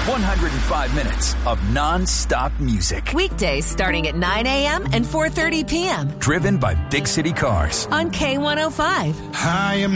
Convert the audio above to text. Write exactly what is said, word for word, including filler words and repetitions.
one hundred five minutes of non-stop music. Weekdays starting at nine a.m. and four thirty p.m. Driven by Big City Cars. On K one oh five. I am